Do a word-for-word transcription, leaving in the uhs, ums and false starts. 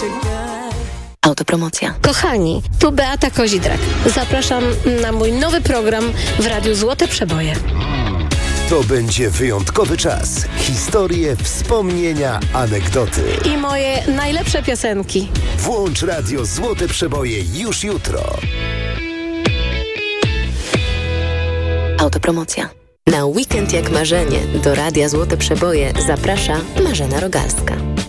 Autopromocja. Kochani, tu Beata Kozidrak. Zapraszam na mój nowy program w Radiu Złote Przeboje. To będzie wyjątkowy czas. Historie, wspomnienia, anegdoty. I moje najlepsze piosenki. Włącz Radio Złote Przeboje już jutro. Autopromocja. Na weekend jak marzenie do Radia Złote Przeboje zaprasza Marzena Rogalska.